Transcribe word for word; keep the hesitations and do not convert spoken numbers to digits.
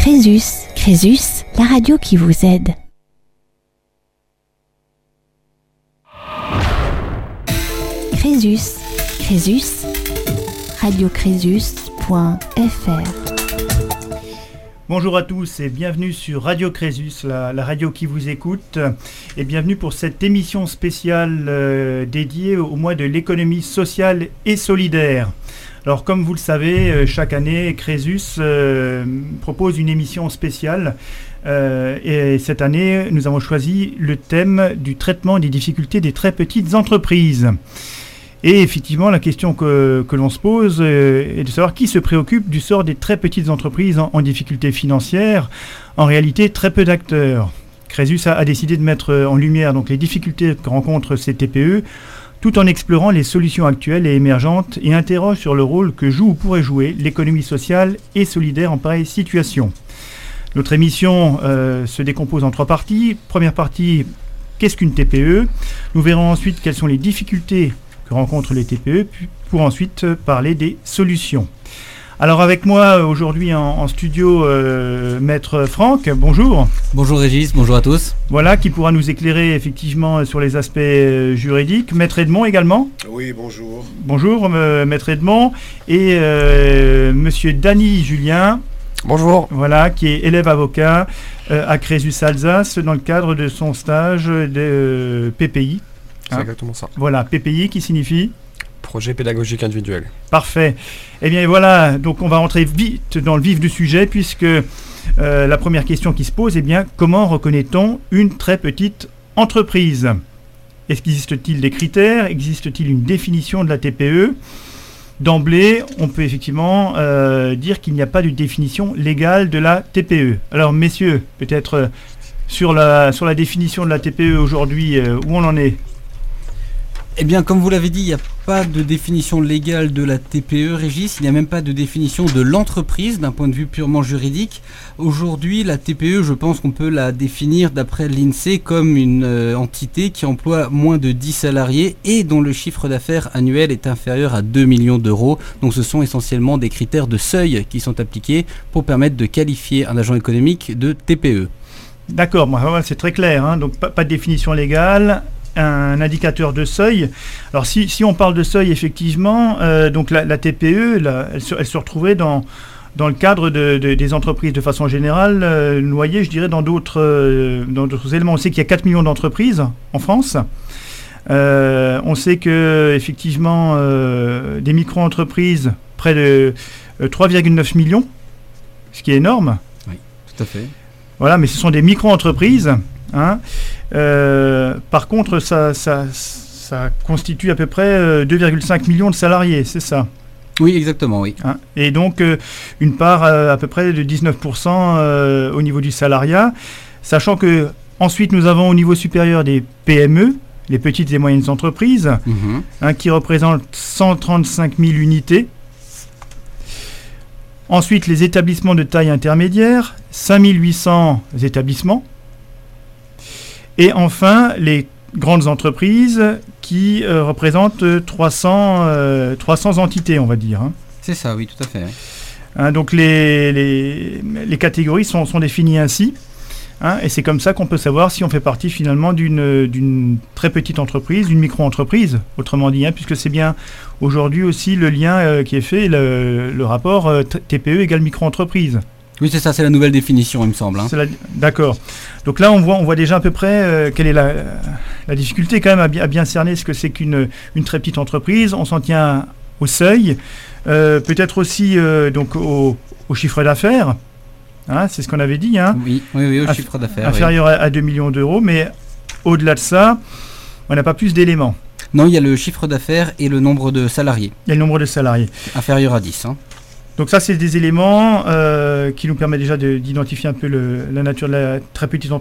Crésus, Crésus, la radio qui vous aide. Crésus, Crésus, radio crésus point f r. Bonjour à tous et bienvenue sur Radio Crésus, la, la radio qui vous écoute, et bienvenue pour cette émission spéciale euh, dédiée au mois de l'économie sociale et solidaire. Alors comme vous le savez, euh, chaque année, Crésus euh, propose une émission spéciale euh, et cette année, nous avons choisi le thème du traitement des difficultés des très petites entreprises. Et effectivement, la question que, que l'on se pose euh, est de savoir qui se préoccupe du sort des très petites entreprises en, en difficulté financière. En réalité, très peu d'acteurs. Crésus a, a décidé de mettre en lumière donc, les difficultés que rencontrent ces T P E, tout en explorant les solutions actuelles et émergentes et interroge sur le rôle que joue ou pourrait jouer l'économie sociale et solidaire en pareille situation. Notre émission euh, se décompose en trois parties. Première partie, qu'est-ce qu'une T P E ? Nous verrons ensuite quelles sont les difficultés que rencontrent les T P E, pour ensuite parler des solutions. Alors avec moi aujourd'hui en, en studio, euh, Maître Franck, bonjour. Bonjour Régis, bonjour à tous. Voilà, qui pourra nous éclairer effectivement sur les aspects euh, juridiques. Maître Edmond également. Oui, bonjour. Bonjour euh, Maître Edmond. Et euh, Monsieur Dany Julien. Bonjour. Voilà, qui est élève avocat euh, à Crésus Alsace dans le cadre de son stage de euh, P P I. C'est hein exactement ça. Voilà, P P I qui signifie Projet pédagogique individuel. Parfait. Eh bien voilà, donc on va rentrer vite dans le vif du sujet puisque euh, la première question qui se pose, eh bien, comment reconnaît-on une très petite entreprise ? Est-ce qu'existe-t-il des critères ? Existe-t-il une définition de la T P E ? D'emblée, on peut effectivement euh, dire qu'il n'y a pas de définition légale de la T P E. Alors messieurs, peut-être euh, sur, la, sur la définition de la T P E aujourd'hui, euh, où on en est ? Eh bien, comme vous l'avez dit, il n'y a pas de définition légale de la T P E, Régis. Il n'y a même pas de définition de l'entreprise d'un point de vue purement juridique. Aujourd'hui, la T P E, je pense qu'on peut la définir d'après l'INSEE comme une euh, entité qui emploie moins de dix salariés et dont le chiffre d'affaires annuel est inférieur à deux millions d'euros. Donc ce sont essentiellement des critères de seuil qui sont appliqués pour permettre de qualifier un agent économique de T P E. D'accord, c'est très clair, hein. Donc pas, pas de définition légale. Un indicateur de seuil. Alors si, si on parle de seuil, effectivement, euh, donc la, la T P E, la, elle, se, elle se retrouvait dans, dans le cadre de, de, des entreprises de façon générale, euh, noyée, je dirais, dans d'autres, euh, dans d'autres éléments. On sait qu'il y a quatre millions d'entreprises en France. Euh, on sait que effectivement, euh, des micro-entreprises, près de euh, trois virgule neuf millions, ce qui est énorme. Oui, tout à fait. Voilà, mais ce sont des micro-entreprises. Hein. Euh, par contre, ça, ça, ça constitue à peu près euh, deux virgule cinq millions de salariés, c'est ça ? Oui, exactement, oui. Hein. Et donc, euh, une part euh, à peu près de dix-neuf pour cent euh, au niveau du salariat, sachant que ensuite nous avons au niveau supérieur des P M E, les petites et moyennes entreprises, mmh. hein, qui représentent cent trente-cinq mille unités. Ensuite, les établissements de taille intermédiaire, cinq mille huit cents établissements. Et enfin, les grandes entreprises qui euh, représentent trois cents, euh, trois cents entités, on va dire. Hein. C'est ça, oui, tout à fait. Oui. Hein, donc les, les, les catégories sont, sont définies ainsi. Hein, et c'est comme ça qu'on peut savoir si on fait partie finalement d'une, d'une très petite entreprise, d'une micro-entreprise, autrement dit, hein, puisque c'est bien aujourd'hui aussi le lien euh, qui est fait, le, le rapport euh, T P E égale micro-entreprise. Oui, c'est ça, c'est la nouvelle définition, il me semble. Hein. C'est la... D'accord. Donc là, on voit, on voit déjà à peu près euh, quelle est la, la difficulté quand même à bien, à bien cerner ce que c'est qu'une une très petite entreprise. On s'en tient au seuil, euh, peut-être aussi euh, donc au, au chiffre d'affaires. Hein, c'est ce qu'on avait dit. Hein. Oui, oui, oui, au Inf- chiffre d'affaires. Inférieur oui. à, à deux millions d'euros, mais au-delà de ça, on n'a pas plus d'éléments. Non, il y a le chiffre d'affaires et le nombre de salariés. Il y a le nombre de salariés. Inférieur à dix. Hein. Donc ça, c'est des éléments euh, qui nous permettent déjà de, d'identifier un peu le, la nature de la très petite